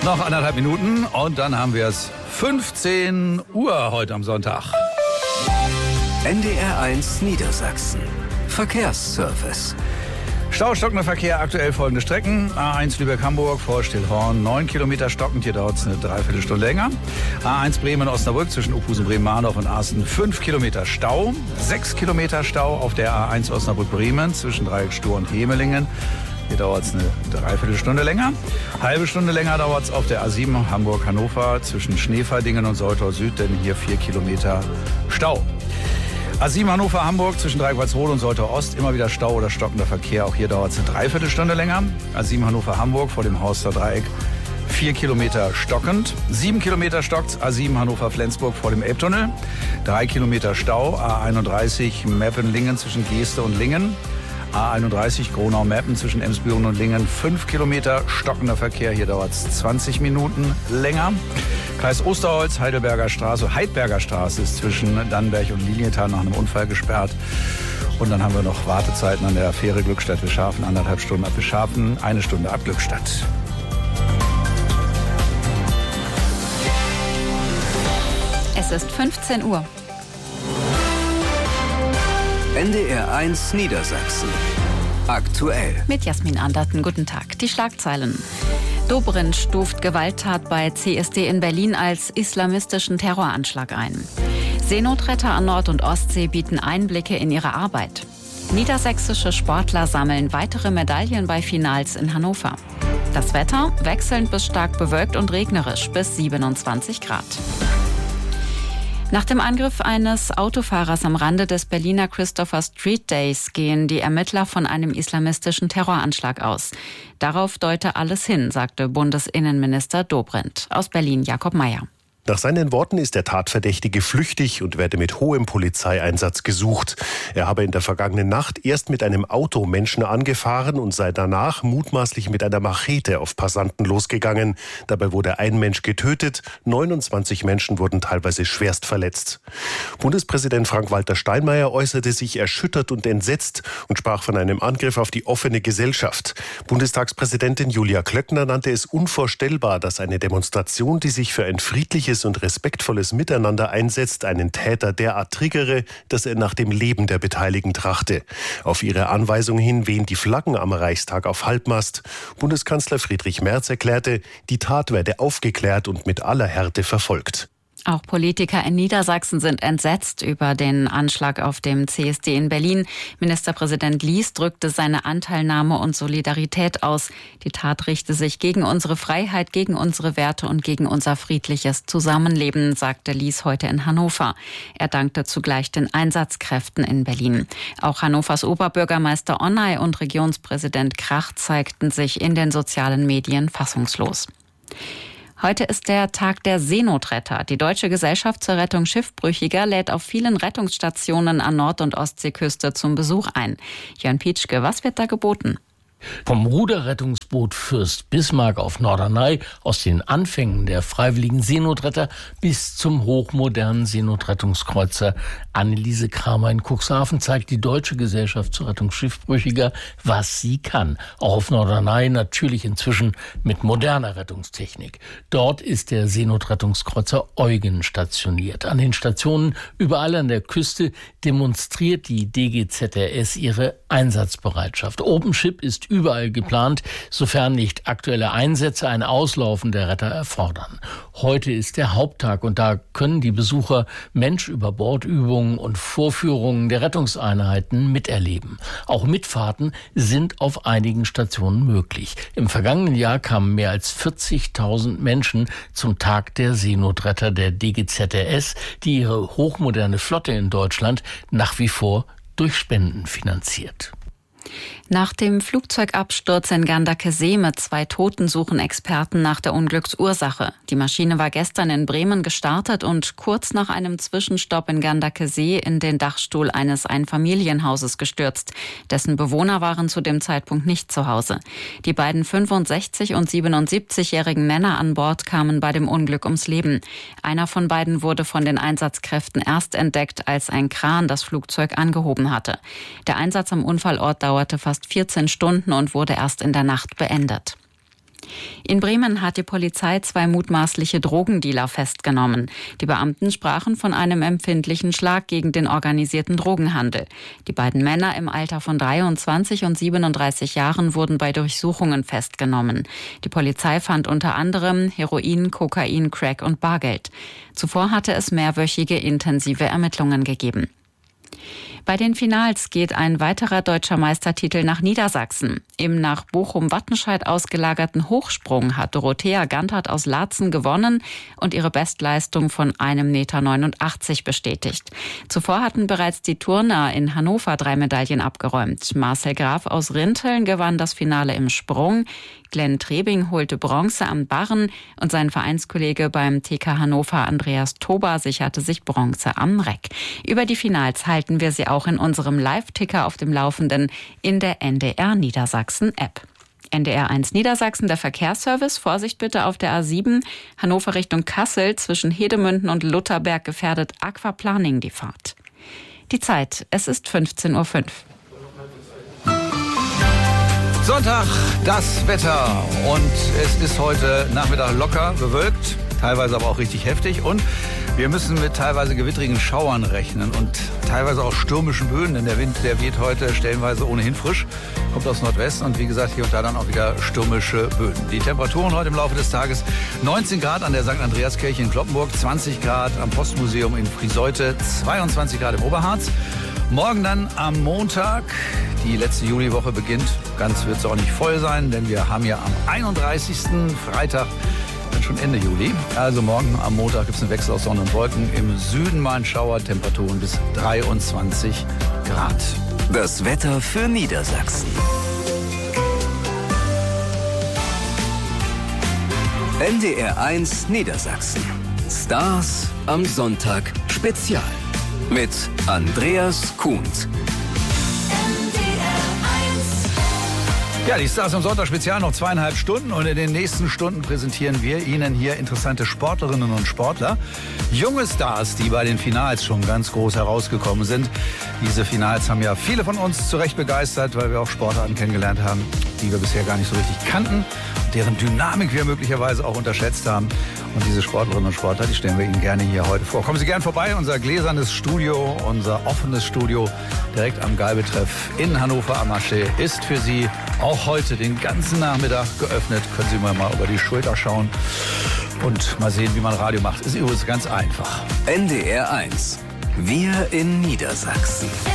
Noch 1,5 Minuten und dann haben wir es 15 Uhr heute am Sonntag. NDR1 Niedersachsen. Verkehrsservice. Staustockender Verkehr, aktuell folgende Strecken. A1 Lübeck-Hamburg vor Stillhorn, 9 Kilometer stockend, hier dauert es eine Dreiviertelstunde länger. A1 Bremen-Osnabrück zwischen Opusen-Bremen-Mahndorf und Arsten, 5 Kilometer Stau. 6 Kilometer Stau auf der A1 Osnabrück-Bremen zwischen Dreieck Stur und Hemelingen. Hier dauert es eine Dreiviertelstunde länger. Halbe Stunde länger dauert es auf der A7 Hamburg-Hannover zwischen Schneeferdingen und Soltau Süd, denn hier 4 Kilometer Stau. A7 Hannover-Hamburg zwischen Dreieckholzrode und Soltau Ost, immer wieder Stau oder stockender Verkehr. Auch hier dauert es eine Dreiviertelstunde länger. A7 Hannover-Hamburg vor dem Horster Dreieck, 4 Kilometer stockend. 7 Kilometer stockt A7 Hannover-Flensburg vor dem Elbtunnel. 3 Kilometer Stau. A31 Meppen-Lingen zwischen Geeste und Lingen. A31 Gronau-Meppen zwischen Emsbüren und Lingen, 5 Kilometer stockender Verkehr. Hier dauert es 20 Minuten länger. Kreis Osterholz, Heidberger Straße ist zwischen Dannenberg und Lilienthal nach einem Unfall gesperrt. Und dann haben wir noch Wartezeiten an der Fähre Glückstadt-Wischhafen, 1,5 Stunden ab Wischhafen, 1 Stunde ab Glückstadt. Es ist 15 Uhr. NDR1 Niedersachsen. Aktuell. Mit Jasmin Anderten, guten Tag. Die Schlagzeilen. Dobrindt stuft Gewalttat bei CSD in Berlin als islamistischen Terroranschlag ein. Seenotretter an Nord- und Ostsee bieten Einblicke in ihre Arbeit. Niedersächsische Sportler sammeln weitere Medaillen bei Finals in Hannover. Das Wetter wechselnd bis stark bewölkt und regnerisch bis 27 Grad. Nach dem Angriff eines Autofahrers am Rande des Berliner Christopher Street Days gehen die Ermittler von einem islamistischen Terroranschlag aus. Darauf deute alles hin, sagte Bundesinnenminister Dobrindt. Aus Berlin Jakob Mayer. Nach seinen Worten ist der Tatverdächtige flüchtig und werde mit hohem Polizeieinsatz gesucht. Er habe in der vergangenen Nacht erst mit einem Auto Menschen angefahren und sei danach mutmaßlich mit einer Machete auf Passanten losgegangen. Dabei wurde ein Mensch getötet, 29 Menschen wurden teilweise schwerst verletzt. Bundespräsident Frank-Walter Steinmeier äußerte sich erschüttert und entsetzt und sprach von einem Angriff auf die offene Gesellschaft. Bundestagspräsidentin Julia Klöckner nannte es unvorstellbar, dass eine Demonstration, die sich für ein friedliches und respektvolles Miteinander einsetzt, einen Täter derart triggere, dass er nach dem Leben der Beteiligten trachte. Auf ihre Anweisung hin wehen die Flaggen am Reichstag auf Halbmast. Bundeskanzler Friedrich Merz erklärte, die Tat werde aufgeklärt und mit aller Härte verfolgt. Auch Politiker in Niedersachsen sind entsetzt über den Anschlag auf dem CSD in Berlin. Ministerpräsident Lies drückte seine Anteilnahme und Solidarität aus. Die Tat richte sich gegen unsere Freiheit, gegen unsere Werte und gegen unser friedliches Zusammenleben, sagte Lies heute in Hannover. Er dankte zugleich den Einsatzkräften in Berlin. Auch Hannovers Oberbürgermeister Onay und Regionspräsident Krach zeigten sich in den sozialen Medien fassungslos. Heute ist der Tag der Seenotretter. Die Deutsche Gesellschaft zur Rettung Schiffbrüchiger lädt auf vielen Rettungsstationen an Nord- und Ostseeküste zum Besuch ein. Jörn Pietschke, was wird da geboten? Vom Ruderrettungsboot Fürst Bismarck auf Norderney, aus den Anfängen der freiwilligen Seenotretter bis zum hochmodernen Seenotrettungskreuzer Anneliese Kramer in Cuxhaven zeigt die Deutsche Gesellschaft zur Rettung Schiffbrüchiger, was sie kann. Auch auf Norderney natürlich inzwischen mit moderner Rettungstechnik. Dort ist der Seenotrettungskreuzer Eugen stationiert. An den Stationen überall an der Küste demonstriert die DGZRS ihre Einsatzbereitschaft. OpenShip ist überall geplant, sofern nicht aktuelle Einsätze ein Auslaufen der Retter erfordern. Heute ist der Haupttag und da können die Besucher Mensch-über-Bord-Übungen und Vorführungen der Rettungseinheiten miterleben. Auch Mitfahrten sind auf einigen Stationen möglich. Im vergangenen Jahr kamen mehr als 40.000 Menschen zum Tag der Seenotretter der DGZRS, die ihre hochmoderne Flotte in Deutschland nach wie vor durch Spenden finanziert. Nach dem Flugzeugabsturz in Gandakesee mit 2 Toten suchen Experten nach der Unglücksursache. Die Maschine war gestern in Bremen gestartet und kurz nach einem Zwischenstopp in Gandakesee in den Dachstuhl eines Einfamilienhauses gestürzt. Dessen Bewohner waren zu dem Zeitpunkt nicht zu Hause. Die beiden 65- und 77-jährigen Männer an Bord kamen bei dem Unglück ums Leben. Einer von beiden wurde von den Einsatzkräften erst entdeckt, als ein Kran das Flugzeug angehoben hatte. Der Einsatz am Unfallort dauerte fast 14 Stunden und wurde erst in der Nacht beendet. In Bremen hat die Polizei 2 mutmaßliche Drogendealer festgenommen. Die Beamten sprachen von einem empfindlichen Schlag gegen den organisierten Drogenhandel. Die beiden Männer im Alter von 23 und 37 Jahren wurden bei Durchsuchungen festgenommen. Die Polizei fand unter anderem Heroin, Kokain, Crack und Bargeld. Zuvor hatte es mehrwöchige intensive Ermittlungen gegeben. Bei den Finals geht ein weiterer deutscher Meistertitel nach Niedersachsen. Im nach Bochum-Wattenscheid ausgelagerten Hochsprung hat Dorothea Gantert aus Laatzen gewonnen und ihre Bestleistung von 1,89 Meter bestätigt. Zuvor hatten bereits die Turner in Hannover 3 Medaillen abgeräumt. Marcel Graf aus Rinteln gewann das Finale im Sprung. Glenn Trebing holte Bronze am Barren und sein Vereinskollege beim TK Hannover Andreas Toba sicherte sich Bronze am Reck. Über die Finals halten wir Sie auch in unserem Live-Ticker auf dem Laufenden in der NDR Niedersachsen-App. NDR 1 Niedersachsen, der Verkehrsservice. Vorsicht bitte auf der A7, Hannover Richtung Kassel, zwischen Hedemünden und Lutherberg gefährdet Aquaplaning die Fahrt. Die Zeit, es ist 15:05 Uhr. Sonntag, das Wetter. Und es ist heute Nachmittag locker bewölkt, teilweise aber auch richtig heftig. Und wir müssen mit teilweise gewittrigen Schauern rechnen und teilweise auch stürmischen Böen. Denn der Wind, der weht heute stellenweise ohnehin frisch, kommt aus Nordwesten und wie gesagt hier und da dann auch wieder stürmische Böen. Die Temperaturen heute im Laufe des Tages: 19 Grad an der St. Andreaskirche in Cloppenburg, 20 Grad am Postmuseum in Frieseute, 22 Grad im Oberharz. Morgen dann am Montag, die letzte Juliwoche beginnt. Ganz wird es auch nicht voll sein, denn wir haben ja am 31. Freitag dann schon Ende Juli. Also morgen am Montag gibt es einen Wechsel aus Sonne und Wolken. Im Süden mal ein Schauer, Temperaturen bis 23 Grad. Das Wetter für Niedersachsen. NDR 1 Niedersachsen. Stars am Sonntag Spezial. Mit Andreas Kuhns. Ja, die Stars am Sonntag Spezial noch 2,5 Stunden und in den nächsten Stunden präsentieren wir Ihnen hier interessante Sportlerinnen und Sportler. Junge Stars, die bei den Finals schon ganz groß herausgekommen sind. Diese Finals haben ja viele von uns zu Recht begeistert, weil wir auch Sportarten kennengelernt haben, die wir bisher gar nicht so richtig kannten, deren Dynamik wir möglicherweise auch unterschätzt haben. Und diese Sportlerinnen und Sportler, die stellen wir Ihnen gerne hier heute vor. Kommen Sie gern vorbei, unser gläsernes Studio, unser offenes Studio direkt am Galbetreff in Hannover am Marché ist für Sie auch heute den ganzen Nachmittag geöffnet. Können Sie mal über die Schulter schauen und mal sehen, wie man Radio macht. Ist übrigens ganz einfach. NDR 1. Wir in Niedersachsen.